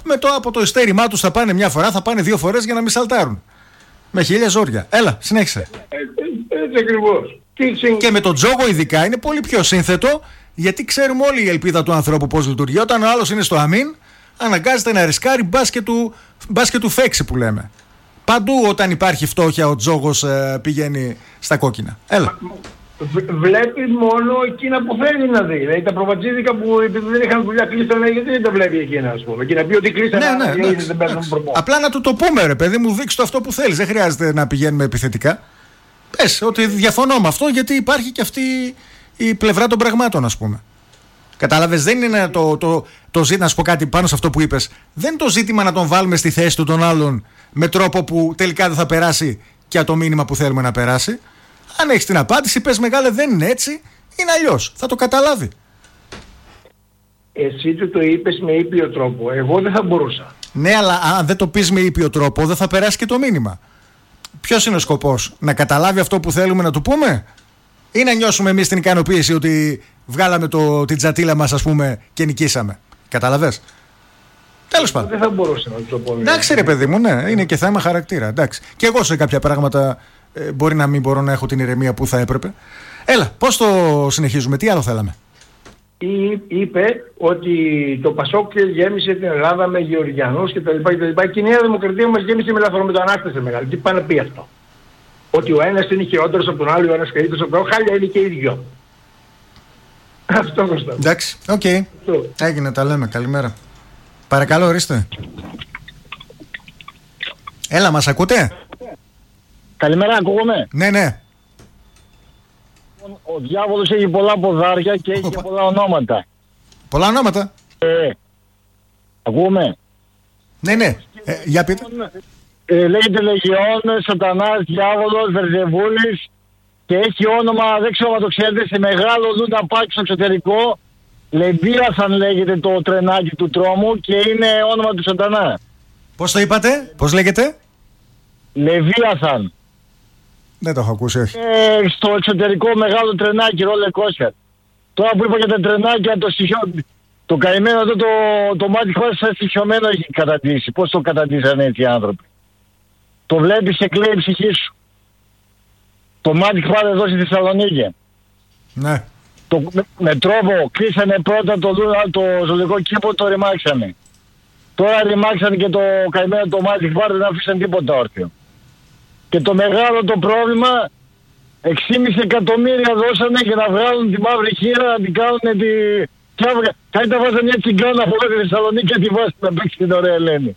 από το ειστέρημά τους θα πάνε μια φορά, θα πάνε 2 φορές για να μην σαλτάρουν. Με 1000 ζόρια. Έλα, συνέχισε. Έτσι ακριβώς. Και με τον Τζόγο ειδικά είναι πολύ πιο σύνθετο, γιατί ξέρουμε όλη η ελπίδα του ανθρώπου πώς λειτουργεί. Όταν ο άλλος είναι στο αμήν, αναγκάζεται να ρισκάρει μπάσκετ του φέξη που λέμε. Παντού όταν υπάρχει φτώχεια ο Τζόγος πηγαίνει στα κόκκινα. Έλα. Βλέπει μόνο εκείνα που θέλει να δει. Δηλαδή τα προβατζίδικα που επειδή δεν είχαν δουλειά κλείσανε, γιατί δεν τα βλέπει εκείνα, ας πούμε. Και να πει ότι κλείσανε, γιατί δεν παίρνουν προπό. Απλά να του το πούμε, ρε παιδί μου, δείξτε το αυτό που θέλεις. Δεν χρειάζεται να πηγαίνουμε επιθετικά. Πες ότι διαφωνώ με αυτό, γιατί υπάρχει και αυτή η πλευρά των πραγμάτων, ας πούμε. Κατάλαβες, δεν είναι το ζήτημα, να σου πω κάτι πάνω σε αυτό που είπες. Δεν είναι το ζήτημα να τον βάλουμε στη θέση του τον άλλον με τρόπο που τελικά δεν θα περάσει και το μήνυμα που θέλουμε να περάσει. Αν έχεις την απάντηση, πες μεγάλε, δεν είναι έτσι, είναι αλλιώς. Θα το καταλάβει. Εσύ του το είπες με ήπιο τρόπο. Εγώ δεν θα μπορούσα. Ναι, αλλά αν δεν το πεις με ήπιο τρόπο, δεν θα περάσει και το μήνυμα. Ποιος είναι ο σκοπός, να καταλάβει αυτό που θέλουμε να του πούμε, ή να νιώσουμε εμείς την ικανοποίηση ότι βγάλαμε την τζατίλα μας, ας πούμε, και νικήσαμε. Καταλαβες. Τέλος πάντων. Δεν θα μπορούσα να το πω. Εντάξει, ρε παιδί μου, ναι, είναι και θέμα χαρακτήρα. Εντάξει. Και εγώ σε κάποια πράγματα μπορεί να μην μπορώ να έχω την ηρεμία που θα έπρεπε. Έλα, πώς το συνεχίζουμε, τι άλλο θέλαμε. Είπε ότι το Πασόκ γέμισε την Ελλάδα με Γεωργιανούς κτλ. Και η Νέα Δημοκρατία μας γέμισε με λαθρομετανάστες μεγάλη. Τι πάει να πει αυτό? Ότι ο ένας είναι χειρότερος από τον άλλο, ο ένας καλύτερος από τον άλλο, χάλια είναι και ίδιο. Αυτό κοστά. Εντάξει, οκ. Έγινε, τα λέμε. Καλημέρα. Παρακαλώ, ορίστε. Έλα, μας ακούτε? Καλημέρα, ακούγομαι. Ναι, ναι. Ο διάβολος έχει πολλά ποδάρια και έχει και πολλά ονόματα. Πολλά ονόματα? Ακούγομαι. Ναι, ναι. Για πείτε. Λέγεται Λεγιών, Σατανάς, Διάβολος, Βερζεβούλης και έχει όνομα, δεν ξέρω αν το ξέρετε, σε μεγάλο Λούνα Πάρκ στο εξωτερικό. Λεβίαθαν λέγεται το τρενάκι του τρόμου και είναι όνομα του Σατανά. Πώς το είπατε, πώς λέγεται? Λεβίαθαν. Δεν το έχω ακούσει, όχι. Στο εξωτερικό μεγάλο τρενάκι, ρόλε κόσια. Τώρα που είπα για τα τρενάκια, το καημένο εδώ το μάτι χώρας σαν στοιχειωμένο έχει κατατήσει. Πώς το κατατήσανε έτσι οι άνθρωποι? Το βλέπεις και κλαίει η ψυχή σου. Το μάτι χώρας εδώ στη Θεσσαλονίκη. Ναι. Με τρόπο κλείσανε πρώτα το ζωολογικό κήπο, το ρημάξανε. Τώρα ρημάξανε και το καημένο το μάτι χώρας, δεν άφησαν τίποτα όρθιο. Και το μεγάλο το πρόβλημα, 6,5 εκατομμύρια δώσανε για να βγάλουν τη μαύρη χείρα, να την κάνουν τη... Κάτι τα βάζανε μια τσιγκάνα από τη Θεσσαλονίκη και τη βάζανε να παίξει την ωραία Ελένη.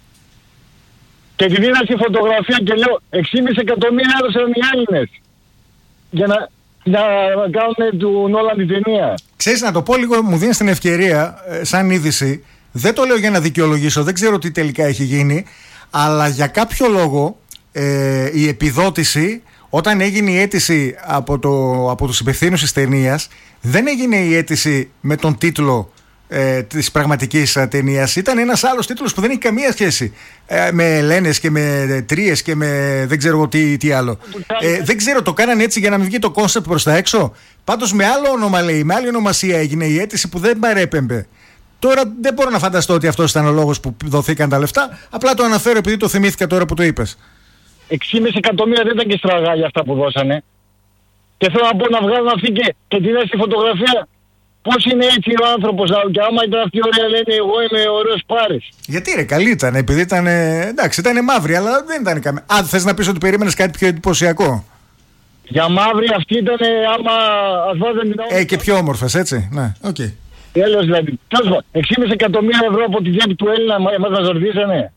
Και την είδα στη φωτογραφία και λέω 6,5 εκατομμύρια έδωσαν οι Έλληνες για να κάνουν του Νόλαν την ταινία. Ξέρεις, να το πω λίγο, μου δίνεις την ευκαιρία σαν είδηση. Δεν το λέω για να δικαιολογήσω, δεν ξέρω τι τελικά έχει γίνει, αλλά για κάποιο λόγο η επιδότηση, όταν έγινε η αίτηση από τους υπευθύνους της ταινίας, δεν έγινε η αίτηση με τον τίτλο της πραγματικής ταινίας. Ήταν ένας άλλος τίτλος που δεν έχει καμία σχέση με Ελένες και με Τρίες και με δεν ξέρω τι άλλο. Δεν ξέρω, το κάνανε έτσι για να μην βγει το κόνσεπτ προς τα έξω. Πάντως με άλλο όνομα λέει, με άλλη ονομασία έγινε η αίτηση που δεν παρέπεμπε. Τώρα δεν μπορώ να φανταστώ ότι αυτός ήταν ο λόγος που δοθήκαν τα λεφτά. Απλά το αναφέρω επειδή το θυμήθηκα τώρα που το είπες. 6,5 εκατομμύρια δεν ήταν και στραγάλια αυτά που δώσανε. Και θέλω να πω να βγάλουν αυτή και την έστει φωτογραφία. Πώς είναι έτσι ο άνθρωπος, και άμα ήταν αυτή ωραία λένε εγώ είμαι ωραίος Πάρης. Γιατί ρε, καλή ήταν, επειδή ήταν, εντάξει, ήταν μαύρη, αλλά δεν ήταν καμία. Αν θες να πεις ότι περίμενες κάτι πιο εντυπωσιακό. Για μαύρη αυτή ήταν άμα ας βάζανε την και πιο όμορφες, έτσι, ναι, οκ. Τέλος δηλαδή. 6,5 εκατομμύρια ευρώ από τη τσέπη του Έλληνα εμάς μας ζορδίσανε.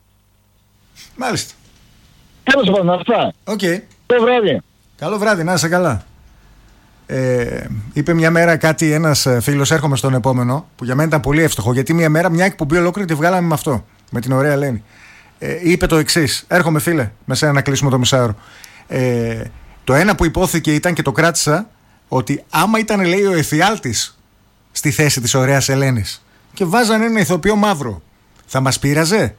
Μάλιστα. Τέλος πάντων, αυτά. Οκ. Καλό βράδυ. Καλό βράδυ, να είσαι καλά. Είπε μια μέρα κάτι ένας φίλος, έρχομαι στον επόμενο, που για μένα ήταν πολύ εύστοχο, γιατί μια μέρα μια εκπομπή ολόκληρη τη βγάλαμε με αυτό, με την ωραία Ελένη. Είπε το εξής, έρχομαι φίλε, με σένα να κλείσουμε το μισάωρο. Το ένα που υπόθηκε ήταν και το κράτησα, ότι άμα ήταν λέει ο εφιάλτης στη θέση της ωραίας Ελένης και βάζανε ένα ηθοποιό μαύρο, θα μας πείραζε?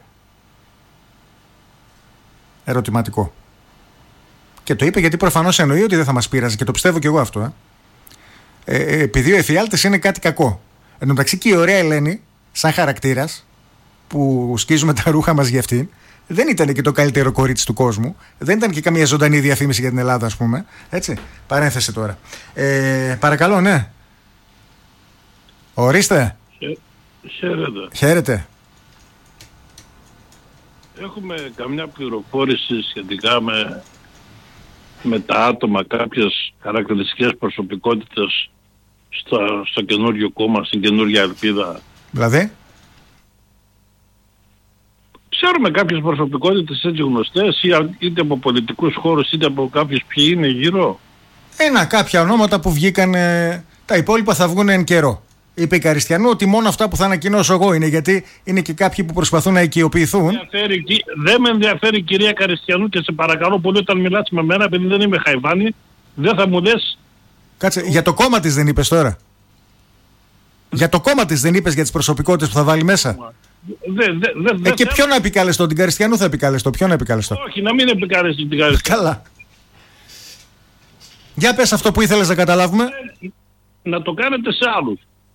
Ερωτηματικό. Και το είπε γιατί προφανώς εννοεί ότι δεν θα μας πείραζε, και το πιστεύω κι εγώ αυτό. Επειδή ο εφιάλτης είναι κάτι κακό. Εν τω μεταξύ και η ωραία Ελένη, σαν χαρακτήρας, που σκίζουμε τα ρούχα μας για αυτήν. Δεν ήταν και το καλύτερο κορίτσι του κόσμου. Δεν ήταν και καμία ζωντανή διαφήμιση για την Ελλάδα, ας πούμε. Έτσι. Παρένθεση τώρα. Παρακαλώ, ναι. Ορίστε. Χαίρετε. Χαίρετε. Έχουμε καμιά πληροφόρηση σχετικά με τα άτομα, κάποιες χαρακτηριστικές προσωπικότητες στο καινούριο κόμμα, στην καινούργια Ελπίδα. Δηλαδή? Ξέρουμε κάποιες προσωπικότητες έτσι γνωστές, είτε από πολιτικούς χώρους είτε από κάποιους ποιοι είναι γύρω. Κάποια ονόματα που βγήκαν, τα υπόλοιπα θα βγουν εν καιρό. Είπε η Καριστιανού ότι μόνο αυτά που θα ανακοινώσω εγώ είναι, γιατί είναι και κάποιοι που προσπαθούν να οικειοποιηθούν. Δεν με ενδιαφέρει, κυρία Καριστιανού, και σε παρακαλώ πολύ, όταν μιλάς με μένα, επειδή δεν είμαι χαϊβάνι, δεν θα μου λες. Κάτσε, για το κόμμα της δεν είπες τώρα? Για το κόμμα της δεν είπες, για τις προσωπικότητες που θα βάλει μέσα? Και ποιον να επικαλεστώ? Την Καριστιανού θα επικαλεστώ? Ποιον να επικαλεστώ? Όχι, να μην επικαλεστώ την Καριστιανού. Καλά. Για πες αυτό που ήθελες να καταλάβουμε. Να το κάνετε σε άλλους.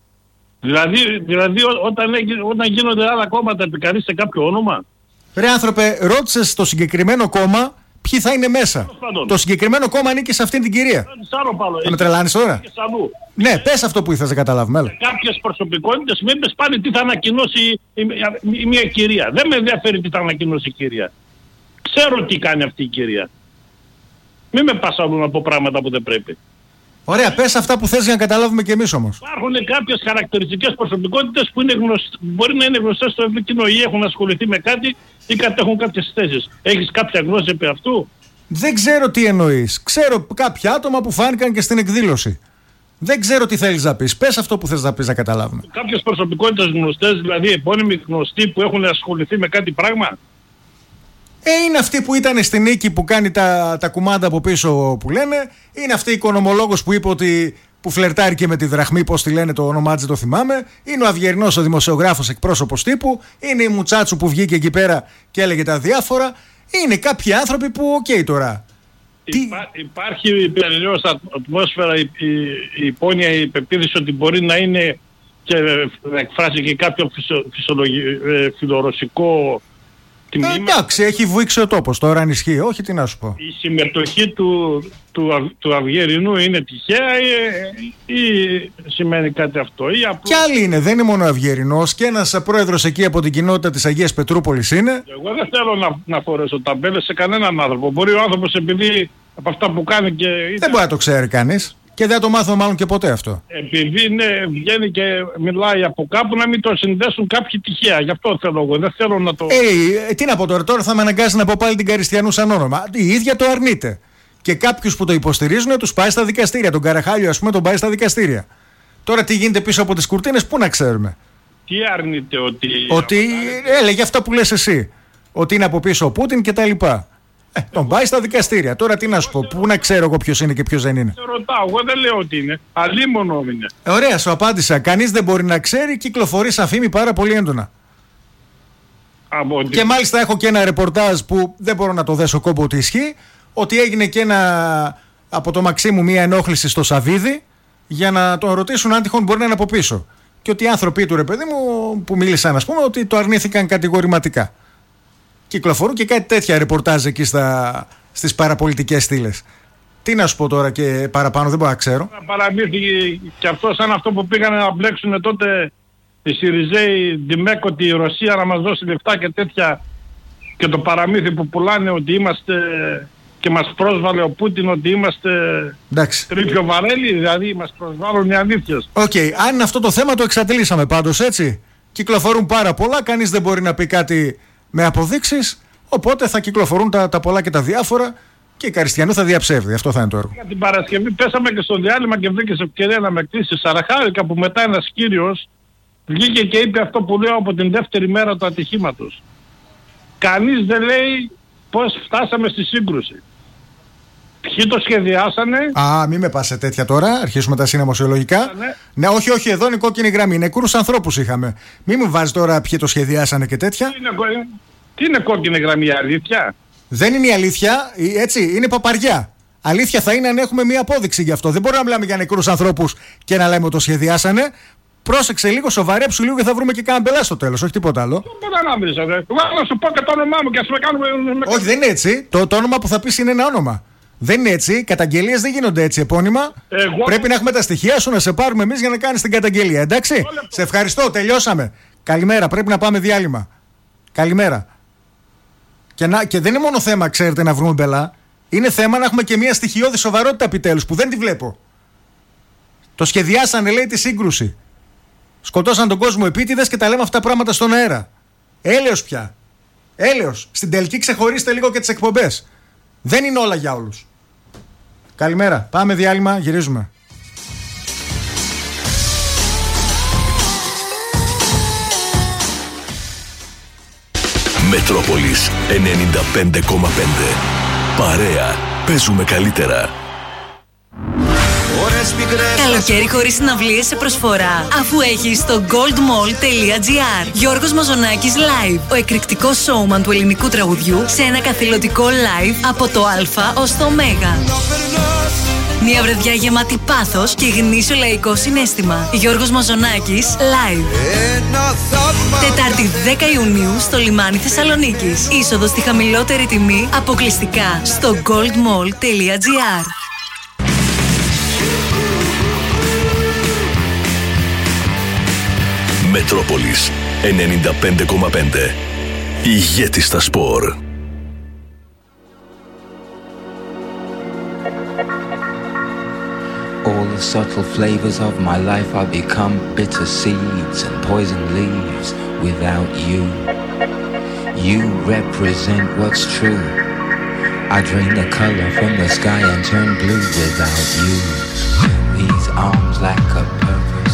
Δηλαδή όταν γίνονται άλλα κόμματα, επικαλείστε κάποιο όνομα. Ρε άνθρωπε, ρώτησες στο συγκεκριμένο κόμμα ποιοι θα είναι μέσα. Το συγκεκριμένο κόμμα ανήκει σε αυτήν την κυρία. Θα με τρελάνεις τώρα? Ναι, πες αυτό που ήθελες να καταλάβουμε. Κάποιες προσωπικότητες με είπες πάλι τι θα ανακοινώσει μια κυρία. Δεν με ενδιαφέρει τι θα ανακοινώσει η κυρία. Ξέρω τι κάνει αυτή η κυρία. Μην με πας αλλού να πω πράγματα που δεν πρέπει. Ωραία, πες αυτά που θες για να καταλάβουμε κι εμείς όμως. Υπάρχουν κάποιες χαρακτηριστικές προσωπικότητες που μπορεί να είναι γνωστές στο ευρύ κοινό ή έχουν ασχοληθεί με κάτι ή κατέχουν κάποιες θέσεις. Έχεις κάποια γνώση επί αυτού? Δεν ξέρω τι εννοείς. Ξέρω κάποια άτομα που φάνηκαν και στην εκδήλωση. Δεν ξέρω τι θέλεις να πεις. Πες αυτό που θες να πεις να καταλάβουμε. Κάποιες προσωπικότητες γνωστές, δηλαδή επώνυμοι γνωστοί που έχουν ασχοληθεί με κάτι πράγμα. Είναι αυτή που ήταν στη νίκη που κάνει τα κουμάντα από πίσω που λένε. Είναι αυτή η οικονομολόγος που είπε ότι που φλερτάρει και με τη δραχμή, πώς τη λένε, το όνομά της το θυμάμαι. Είναι ο Αυγερινός, ο δημοσιογράφος, εκπρόσωπος τύπου. Είναι η Μουτσάτσου που βγήκε εκεί πέρα και έλεγε τα διάφορα. Είναι κάποιοι άνθρωποι που τώρα. Υπάρχει περιοχή στα ατμόσφαιρα η υπόνοια, η πεποίθηση ότι μπορεί να είναι και να εκφράσει και κάποιο φιλορωσικό τμήμα. Εντάξει, έχει βουήξει ο τόπος τώρα, αν ισχύει. Όχι, τι να σου πω. Η συμμετοχή του Αυγερινού είναι τυχαία ή σημαίνει κάτι αυτό? Κι άλλοι είναι, δεν είναι μόνο ο Αυγερινός, και ένας πρόεδρος εκεί από την κοινότητα της Αγίας Πετρούπολης είναι. Εγώ δεν θέλω να φορέσω ταμπέλες σε κανέναν άνθρωπο. Μπορεί ο άνθρωπος, επειδή από αυτά που κάνει και... Δεν μπορεί να το ξέρει κανείς. Και δεν το μάθω μάλλον και ποτέ αυτό. Επειδή βγαίνει και μιλάει από κάπου, να μην το συνδέσουν κάποιοι τυχαία. Γι' αυτό θέλω εγώ. Δεν θέλω να το... Τι να πω τώρα θα με αναγκάσει να πω πάλι την Καριστιανού σαν όνομα. Η ίδια το αρνείται. Και κάποιους που το υποστηρίζουν τους πάει στα δικαστήρια. Τον Καραχάλιο, ας πούμε, τον πάει στα δικαστήρια. Τώρα τι γίνεται πίσω από τις κουρτίνες, πού να ξέρουμε. Τι αρνείται? Ότι έλεγε αυτά που λες εσύ. Ότι είναι από πίσω ο Πούτιν κτλ. Τον πάει στα δικαστήρια. Τώρα τι να σου πω, πού να ξέρω εγώ ποιος είναι και ποιος δεν είναι. Σε ρωτάω, εγώ δεν λέω ότι είναι. Αλίμονο είναι. Ωραία, σου απάντησα. Κανείς δεν μπορεί να ξέρει, κυκλοφορεί σαν φήμη πάρα πολύ έντονα. Και μάλιστα έχω και ένα ρεπορτάζ που δεν μπορώ να το δέσω κόμπο ότι ισχύει, ότι έγινε και από το Μαξίμου μια ενόχληση στο Σαββίδι για να τον ρωτήσουν αν τυχόν μπορεί να είναι από πίσω. Και ότι οι άνθρωποι του, ρε παιδί μου, που μίλησαν, ας πούμε, ότι το αρνήθηκαν κατηγορηματικά. Κυκλοφορούν και κάτι τέτοια ρεπορτάζ εκεί στις παραπολιτικές στήλες. Τι να σου πω τώρα και παραπάνω, δεν μπορώ να ξέρω. Παραμύθι και αυτό, σαν αυτό που πήγανε να μπλέξουν τότε οι Σιριζέοι Ντιμέκ, ότι η Ρωσία να μας δώσει λεφτά και τέτοια, και το παραμύθι που πουλάνε ότι είμαστε και μας πρόσβαλε ο Πούτιν ότι είμαστε τρίπιο βαρέλι, δηλαδή μας προσβάλλουν οι αλήθειες. Αν είναι αυτό το θέμα, το εξατλήσαμε πάντως, έτσι. Κυκλοφορούν πάρα πολλά, κανείς δεν μπορεί να πει κάτι με αποδείξεις, οπότε θα κυκλοφορούν τα πολλά και τα διάφορα και η Καριστιανού θα διαψεύδει. Αυτό θα είναι το έργο. Για την Παρασκευή πέσαμε και στο διάλειμμα και βρήκες ευκαιρία να με κτήσεις. Σαραχάρικα που μετά ένας κύριος βγήκε και είπε αυτό που λέω από την δεύτερη μέρα του ατυχήματος. Κανείς δεν λέει πώς φτάσαμε στη σύγκρουση. Ποιοι το σχεδιάσανε. Μην με πας σε τέτοια τώρα. Αρχίσουμε τα συνωμοσιολογικά. Ναι, όχι, εδώ είναι κόκκινη γραμμή. Νεκρούς ανθρώπους είχαμε. Μην μου βάζεις τώρα ποιοι το σχεδιάσανε και τέτοια. Τι είναι κόκκινη γραμμή, αλήθεια? Δεν είναι η αλήθεια, έτσι, είναι παπαριά. Αλήθεια θα είναι αν έχουμε μία απόδειξη γι' αυτό. Δεν μπορούμε να μιλάμε για νεκρούς ανθρώπους και να λέμε ότι το σχεδιάσανε. πρόσεξε λίγο, σοβαρέψου λίγο και θα βρούμε και κάνα μπελά στο τέλος, όχι τίποτα άλλο. Τίποτα να βρεις, εγώ να σου πω και το όνομά μου και ας με κάνουμε... Όχι, δεν είναι έτσι. Το όνομα που θα πεις είναι ένα όνομα. Δεν είναι έτσι. Καταγγελίες δεν γίνονται έτσι επώνυμα. Πρέπει να έχουμε τα στοιχεία σου να σε πάρουμε εμείς για να κάνεις την καταγγελία. Εντάξει. Σε ευχαριστώ. Τελειώσαμε. Καλημέρα. Πρέπει να πάμε διάλειμμα. Καλημέρα. Και δεν είναι μόνο θέμα, ξέρετε, να βρούμε μπελά. Είναι θέμα να έχουμε και μια στοιχειώδη σοβαρότητα επιτέλους που δεν τη βλέπω. Το σχεδιάσανε, λέει, τη σύγκρουση. Σκοτώσαν τον κόσμο επίτηδες και τα λέμε αυτά πράγματα στον αέρα. Έλεος πια. Έλεος. Στην τελική ξεχωρίστε λίγο και τις εκπομπές. Δεν είναι όλα για όλους. Καλημέρα. Πάμε διάλειμμα, γυρίζουμε. Μετρόπολης 95,5. Παρέα. Παίζουμε καλύτερα. Καλοκαίρι χωρίς συναυλίες σε προσφορά, αφού έχεις το goldmall.gr. Γιώργος Μαζονάκης live. Ο εκρηκτικός showman του ελληνικού τραγουδιού σε ένα καθηλωτικό live από το Α ως το Ω. Μια βραδιά γεμάτη πάθος και γνήσιο λαϊκό συναίσθημα. Γιώργος Μαζονάκης live. Τετάρτη 10 Ιουνίου στο λιμάνι Θεσσαλονίκης. Είσοδος στη χαμηλότερη τιμή αποκλειστικά στο goldmall.gr. Μετρόπολης 95,5. Ηγέτης στα σπορ. All the subtle flavors of my life have become bitter seeds and poison leaves without you. You represent what's true. I drain the color from the sky and turn blue without you. These arms lack a purpose.